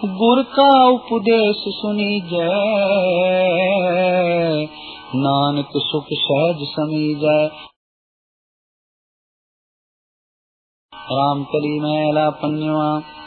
गुर का उपदेश सुनी जय, नानक सुख सहज समीजै। राम कली मैला पन्यवा